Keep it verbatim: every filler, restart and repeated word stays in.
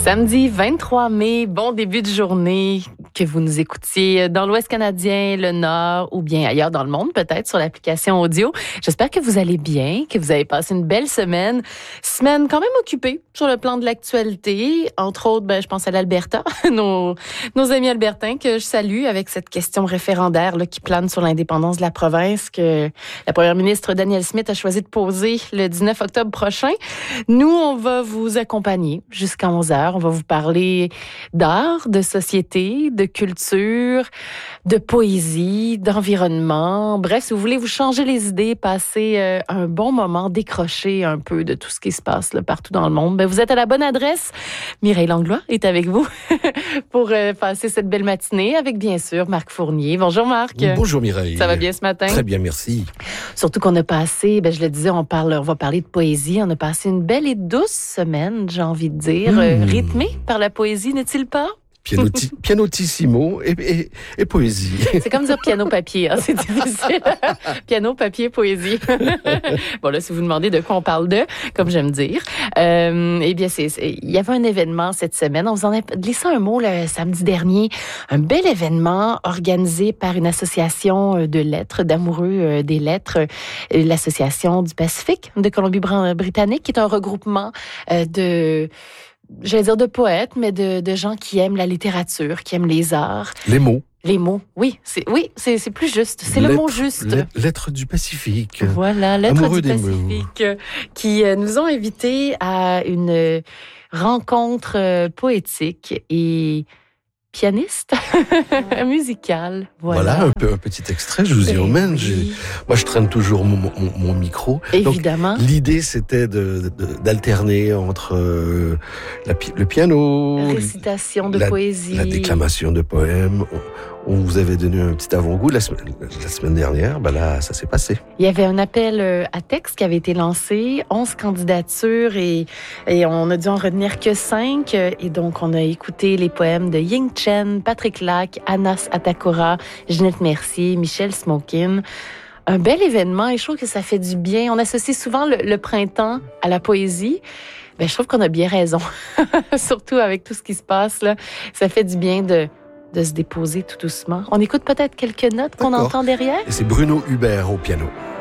Samedi vingt-trois mai, bon début de journée, que vous nous écoutiez dans l'Ouest canadien, le Nord ou bien ailleurs dans le monde, peut-être sur l'application audio. J'espère que vous allez bien, que vous avez passé une belle semaine. Semaine quand même occupée sur le plan de l'actualité. Entre autres, ben, je pense à l'Alberta, nos, nos amis albertains que je salue avec cette question référendaire là, qui plane sur l'indépendance de la province que la première ministre Danielle Smith a choisi de poser le dix-neuf octobre prochain. Nous, on va vous accompagner jusqu'à onze heures. On va vous parler d'art, de société, de culture, de poésie, d'environnement. Bref, si vous voulez vous changer les idées, passer euh, un bon moment, décrocher un peu de tout ce qui se passe là, partout dans le monde, ben, vous êtes à la bonne adresse. Mireille Langlois est avec vous pour euh, passer cette belle matinée avec, bien sûr, Marc Fournier. Bonjour Marc. Bonjour Mireille. Ça va bien ce matin? Très bien, merci. Surtout qu'on a passé, ben, je le disais, on, parle, on va parler de poésie. On a passé une belle et douce semaine, j'ai envie de dire, mmh. euh, rythmée par la poésie, n'est-il pas? Pianoti, pianotissimo et, et, et poésie. C'est comme dire piano-papier, hein, c'est difficile. Piano, papier, poésie. Bon, là, si vous demandez de quoi on parle de, comme j'aime dire, euh, eh bien, c'est, c'est, il y avait un événement cette semaine. On vous en a glissé un mot le samedi dernier. Un bel événement organisé par une association de lettres, d'amoureux des lettres, l'Association du Pacifique de Colombie-Britannique, qui est un regroupement de... j'allais dire de poètes, mais de, de gens qui aiment la littérature, qui aiment les arts. Les mots. Les mots, oui, c'est, oui, c'est, c'est plus juste. C'est lettre, le mot juste. Lettres du Pacifique. Voilà, lettres Amoureux du Pacifique, mots. Qui nous ont invités à une rencontre poétique et pianiste, musical. Voilà. Voilà, un, peu, un petit extrait, je vous y emmène. Oui. Moi, je traîne toujours mon, mon, mon micro. Évidemment. Donc, l'idée, c'était de, de, d'alterner entre euh, la, le piano, la récitation de la, poésie, la déclamation de poèmes. On, on vous avait donné un petit avant-goût la semaine, la semaine dernière. Ben là, ça s'est passé. Il y avait un appel à texte qui avait été lancé, onze candidatures et, et on a dû en retenir que cinq. Et donc, on a écouté les poèmes de Ying Chen, Patrick Lac, Anas Atakora, Ginette Mercier, Michel Smokin. Un bel événement et je trouve que ça fait du bien. On associe souvent le, le printemps à la poésie. Ben, je trouve qu'on a bien raison. Surtout avec tout ce qui se passe, là. Ça fait du bien de, de se déposer tout doucement. On écoute peut-être quelques notes qu'on D'accord. entend derrière. Et c'est Bruno Hubert au piano.